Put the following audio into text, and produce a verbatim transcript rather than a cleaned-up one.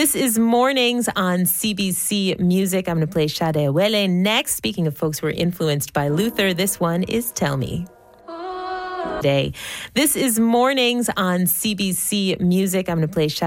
This is Mornings on C B C Music. I'm going to play Sade Awele next. Speaking of folks who were influenced by Luther, this one is Tell Me. Day. This is Mornings on C B C Music. I'm going to play Sade